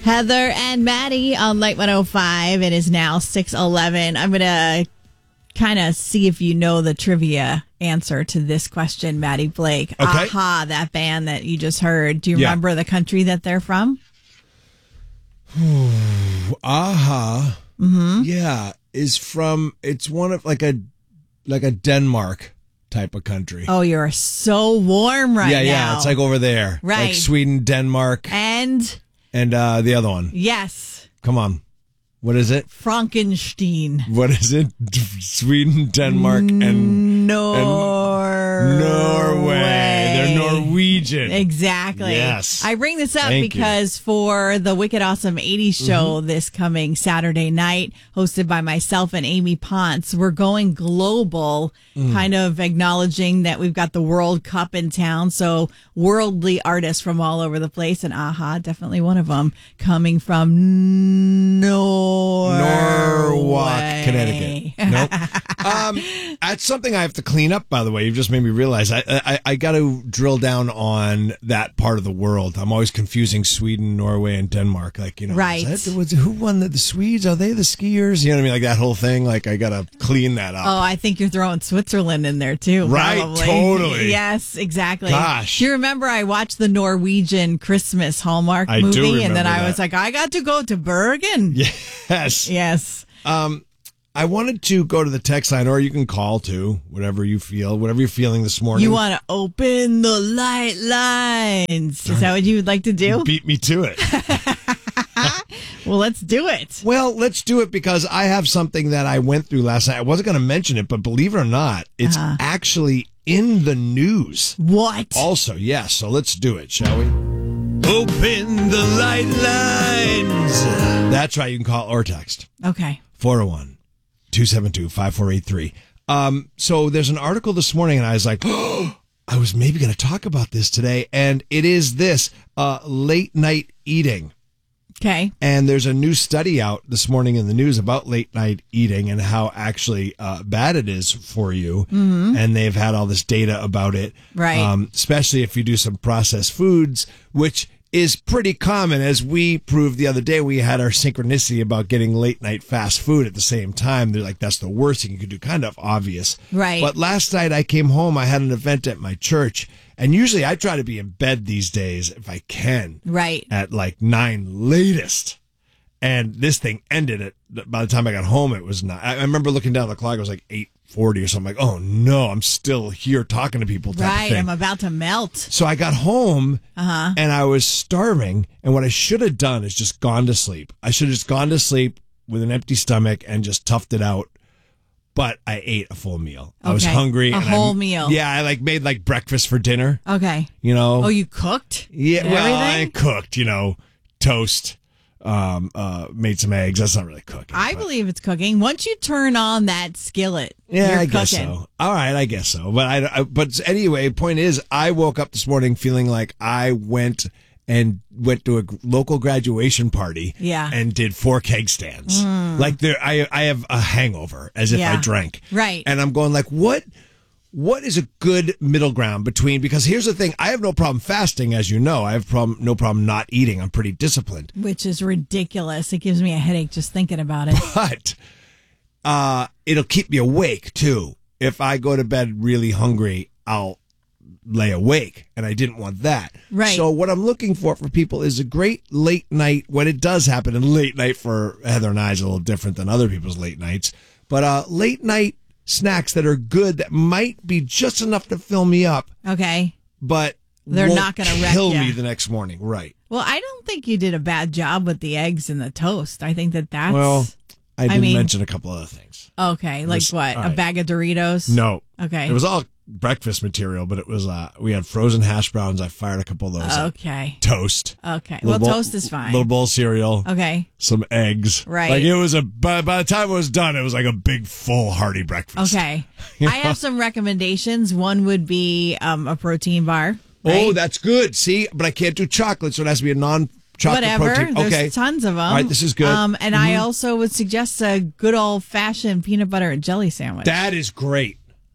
Heather and Maddie on Light 105. It is now 6:11. I'm going to kind of see if you know the trivia answer to this question, Maddie Blake. Okay. Aha, that band that you just heard. Do you remember the country that they're from? Aha. Mm-hmm. Yeah, is from, it's one of like a Denmark type of country. Oh, you're so warm right now. Yeah, it's like over there. Right. Like Sweden, Denmark. And the other one. yes. Come on. What is it? Frankenstein. What is it? Sweden, Denmark, and Norway. They're Norwegian. Exactly. Yes. I bring this up Thank because for the Wicked Awesome 80s show this coming Saturday night, hosted by myself and Amy Ponce, we're going global, kind of acknowledging that we've got the World Cup in town. So worldly artists from all over the place, and Aha, definitely one of them, coming from Norwalk, Connecticut. Nope. That's something I have to clean up, by the way. You've just made me realize I got to drill down on that part of the world. I'm always confusing Sweden, Norway, and Denmark. Like, you know, right. Who won the Swedes? Are they the skiers? You know what I mean? Like that whole thing. Like, I got to clean that up. Oh, I think you're throwing Switzerland in there too. Right, probably. totally. Yes, exactly. Gosh. Do you remember I watched the Norwegian Christmas Hallmark I do movie? remember And then I that. was like, I got to go to Bergen. Yes. Yes. I wanted to go to the text line, or you can call too, whatever you feel, whatever you're feeling this morning. You want to open the light lines. Is that what you would like to do? Beat me to it. Well, let's do it. Well, let's do it because I have something that I went through last night. I wasn't going to mention it, but believe it or not, it's actually in the news. What? Also, yes. So let's do it, shall we? Open the light lines. That's right. You can call or text. Okay. 401-272-5483. So there's an article this morning, and I was like, oh, I was maybe going to talk about this today. And it is this late night eating. Okay. And there's a new study out this morning in the news about late night eating and how actually bad it is for you. Mm-hmm. And they've had all this data about it. Right. Especially if you do some processed foods, which is pretty common. As we proved the other day, we had our synchronicity about getting late night fast food at the same time. They're like, that's the worst thing you could do. Kind of obvious. Right. But last night I came home, I had an event at my church. And usually I try to be in bed these days if I can. Right. At like 9 latest. And this thing ended at, by the time I got home, it was not. I remember looking down the clock, it was like 8:40 or something. Like, oh no, I'm still here talking to people. Type Right. of thing. I'm about to melt. So I got home and I was starving. And what I should have done is just gone to sleep. I should have just gone to sleep with an empty stomach and just toughed it out. But I ate a full meal. I was hungry. A whole meal. Yeah, I made like breakfast for dinner. Okay. You know. Oh, you cooked? Yeah, And well, everything? I cooked, toast, made some eggs. That's not really cooking. I but- believe it's cooking. Once you turn on that skillet, Yeah, you're I guess cooking. so. All right, I guess so. But but anyway, point is, I woke up this morning feeling like I went to a local graduation party. Yeah. And did 4 keg stands. Like I have a hangover as if I Yeah. drank. Right. And I'm going like, what is a good middle ground between, because here's the thing, I have no problem fasting, as you know. I have no problem not eating. I'm pretty disciplined. Which is ridiculous. It gives me a headache just thinking about it. But it'll keep me awake too. If I go to bed really hungry, I'll lay awake, and I didn't want that. Right. So what I'm looking for people is a great late night, when it does happen, and late night for Heather and I is a little different than other people's late nights, but late night snacks that are good, that might be just enough to fill me up, Okay. but They're won't not gonna wreck kill ya. me the next morning. Right. Well, I don't think you did a bad job with the eggs and the toast. I think that's... Well, I didn't mean- mention a couple other things. Okay. Like This- what? all A right. bag of Doritos? No. Okay. It was all breakfast material, but it was we had frozen hash browns. I fired a couple of those up. Okay. Toast. Okay. Well, Little bowl- toast is fine. Little bowl of cereal. Okay. Some eggs. Right. Like it was by the time it was done, it was like a big, full, hearty breakfast. Okay. I have some recommendations. One would be a protein bar. Oh, right? that's good. See, but I can't do chocolate, so it has to be a non-chocolate Whatever. protein. There's Okay. tons of them. All right, this is good. And I also would suggest a good old-fashioned peanut butter and jelly sandwich. That is great.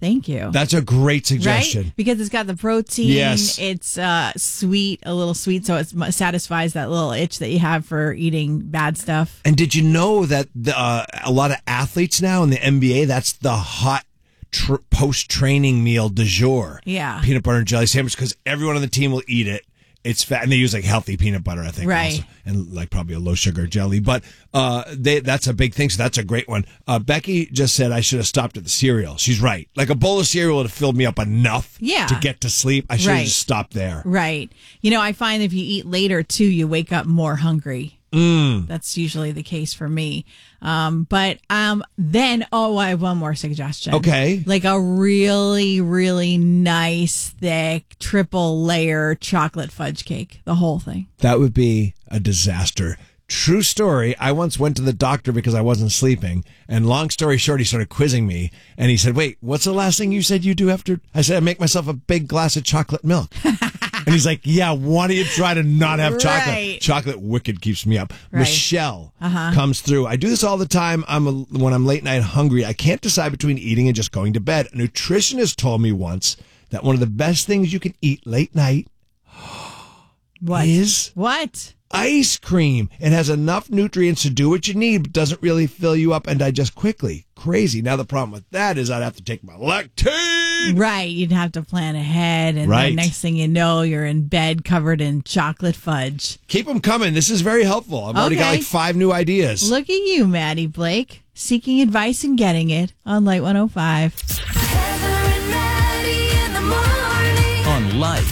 Thank you. That's a great suggestion. Right? Because it's got the protein. Yes. It's sweet, a little sweet, so it satisfies that little itch that you have for eating bad stuff. And did you know that a lot of athletes now in the NBA, that's the hot post-training meal du jour? Yeah. Peanut butter and jelly sandwich, because everyone on the team will eat it. It's fat, and they use like healthy peanut butter, I think, right? Also, and like probably a low sugar jelly. But that's a big thing. So that's a great one. Becky just said I should have stopped at the cereal. She's right. Like a bowl of cereal would have filled me up enough, to get to sleep. I should have just stopped there. Right. You know, I find if you eat later too, you wake up more hungry. That's usually the case for me. But then I have one more suggestion. Okay. Like a really, really nice, thick, triple layer chocolate fudge cake. The whole thing. That would be a disaster. True story. I once went to the doctor because I wasn't sleeping. And long story short, he started quizzing me. And he said, wait, what's the last thing you said you do after? I said, I make myself a big glass of chocolate milk. And he's like, yeah, why don't you try to not have chocolate? Right. Chocolate wicked keeps me up. Right. Michelle comes through. I do this all the time. When I'm late night hungry, I can't decide between eating and just going to bed. A nutritionist told me once that one of the best things you can eat late night is ice cream. It has enough nutrients to do what you need, but doesn't really fill you up and digest quickly. Crazy. Now, the problem with that is I'd have to take my Lactaid. Right. You'd have to plan ahead. And then next thing you know, you're in bed covered in chocolate fudge. Keep them coming. This is very helpful. I've already got like 5 new ideas. Look at you, Maddie Blake, seeking advice and getting it on Light 105. Heather and Maddie in the morning. On Light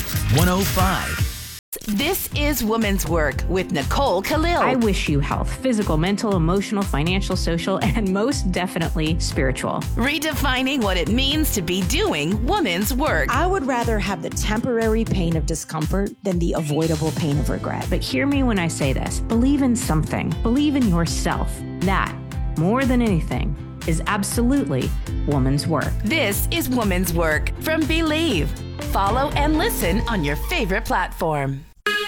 105. This is Woman's Work with Nicole Khalil. I wish you health, physical, mental, emotional, financial, social, and most definitely spiritual. Redefining what it means to be doing woman's work. I would rather have the temporary pain of discomfort than the avoidable pain of regret. But hear me when I say this. Believe in something. Believe in yourself. That, more than anything, is absolutely woman's work. This is Woman's Work from Believe. Follow and listen on your favorite platform.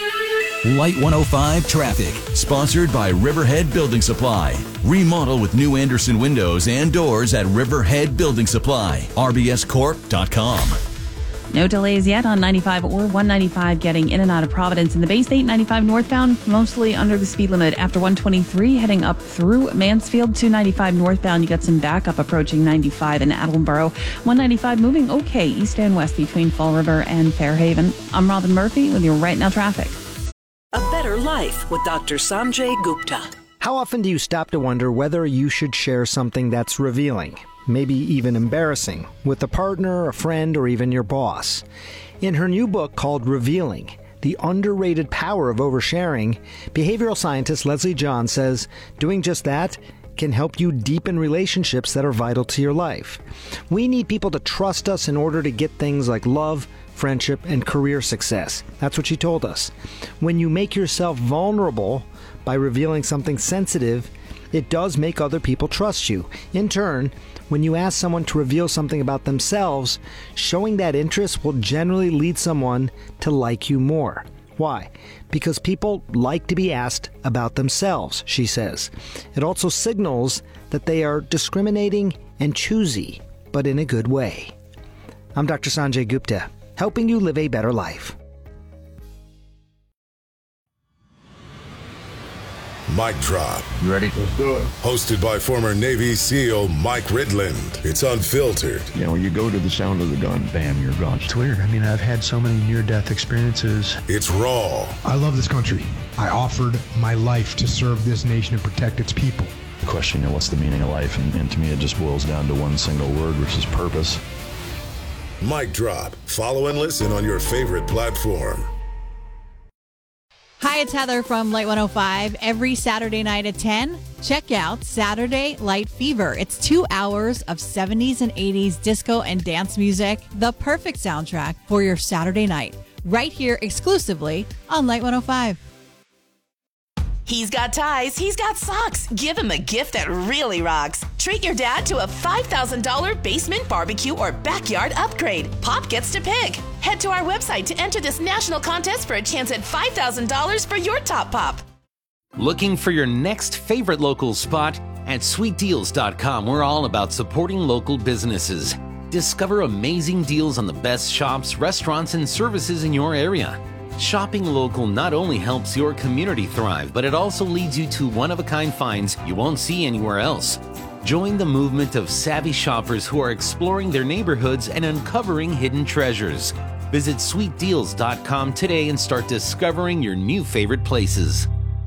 Light 105 Traffic, sponsored by Riverhead Building Supply. Remodel with new Anderson windows and doors at Riverhead Building Supply. RBScorp.com. No delays yet on 95 or 195 getting in and out of Providence. In the Bay State, 95 northbound, mostly under the speed limit. After 123, heading up through Mansfield to 95 northbound, you got some backup approaching 95 in Attleboro. 195 moving okay east and west between Fall River and Fairhaven. I'm Robin Murphy with your Right Now Traffic. A Better Life with Dr. Sanjay Gupta. How often do you stop to wonder whether you should share something that's revealing, maybe even embarrassing, with a partner, a friend, or even your boss? In her new book called Revealing, The Underrated Power of Oversharing, behavioral scientist Leslie John says doing just that can help you deepen relationships that are vital to your life. We need people to trust us in order to get things like love, friendship, and career success. That's what she told us. When you make yourself vulnerable by revealing something sensitive, it does make other people trust you. In turn, when you ask someone to reveal something about themselves, showing that interest will generally lead someone to like you more. Why? Because people like to be asked about themselves, she says. It also signals that they are discriminating and choosy, but in a good way. I'm Dr. Sanjay Gupta, helping you live a better life. Mic Drop. You ready? Let's do it. Hosted by former Navy SEAL Mike Ridland. It's unfiltered. You know, you go to the sound of the gun, bam, you're gone. It's weird. I mean, I've had so many near-death experiences. It's raw. I love this country. I offered my life to serve this nation and protect its people. The question, you know, what's the meaning of life? And to me, it just boils down to one single word, which is purpose. Mic Drop. Follow and listen on your favorite platform. Hi, it's Heather from Light 105. Every Saturday night at 10, check out Saturday Light Fever. It's 2 hours of 70s and 80s disco and dance music, the perfect soundtrack for your Saturday night, right here exclusively on Light 105. He's got ties, he's got socks. Give him a gift that really rocks. Treat your dad to a $5,000 basement barbecue or backyard upgrade. Pop gets to pick. Head to our website to enter this national contest for a chance at $5,000 for your top pop. Looking for your next favorite local spot? At sweetdeals.com, we're all about supporting local businesses. Discover amazing deals on the best shops, restaurants, and services in your area. Shopping local not only helps your community thrive, but it also leads you to one-of-a-kind finds you won't see anywhere else. Join the movement of savvy shoppers who are exploring their neighborhoods and uncovering hidden treasures. Visit sweetdeals.com today and start discovering your new favorite places.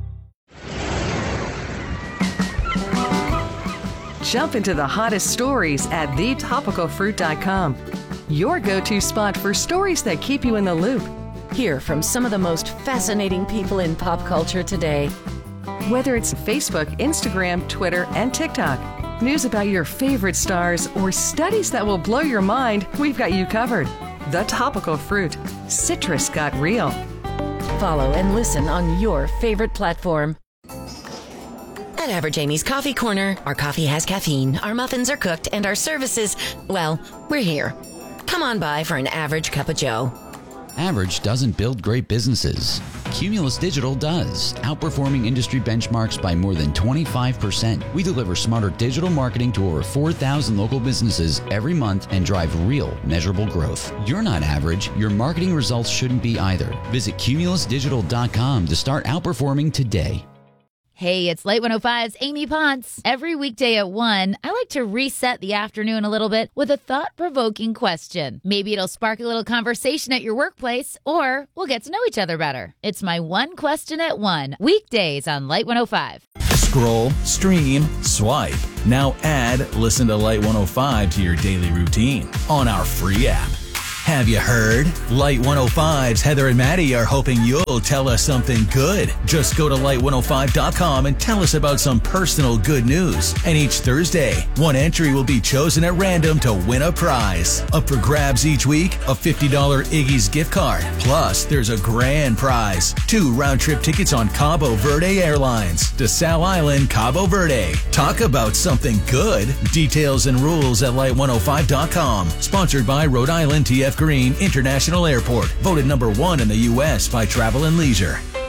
Jump into the hottest stories at thetopicalfruit.com. Your go-to spot for stories that keep you in the loop. Hear from some of the most fascinating people in pop culture today. Whether it's Facebook, Instagram, Twitter, and TikTok, news about your favorite stars, or studies that will blow your mind, we've got you covered. The Topical Fruit. Citrus got real. Follow and listen on your favorite platform. At Average Amy's Coffee Corner, our coffee has caffeine, our muffins are cooked, and our services, well, we're here. Come on by for an average cup of joe. Average doesn't build great businesses. Cumulus Digital does, outperforming industry benchmarks by more than 25%. We deliver smarter digital marketing to over 4,000 local businesses every month and drive real, measurable growth. You're not average. Your marketing results shouldn't be either. Visit cumulusdigital.com to start outperforming today. Hey, it's Light 105's Amy Ponce. Every weekday at 1, I like to reset the afternoon a little bit with a thought-provoking question. Maybe it'll spark a little conversation at your workplace, or we'll get to know each other better. It's my One Question at 1, weekdays on Light 105. Scroll, stream, swipe. Now add Listen to Light 105 to your daily routine on our free app. Have you heard? Light 105's Heather and Maddie are hoping you'll tell us something good. Just go to light105.com and tell us about some personal good news. And each Thursday, one entry will be chosen at random to win a prize. Up for grabs each week, a $50 Iggy's gift card. Plus, there's a grand prize, 2 round-trip tickets on Cabo Verde Airlines to Sal Island, Cabo Verde. Talk about something good. Details and rules at light105.com. Sponsored by Rhode Island TF Green International Airport. Voted number 1 in the U.S. by Travel and Leisure.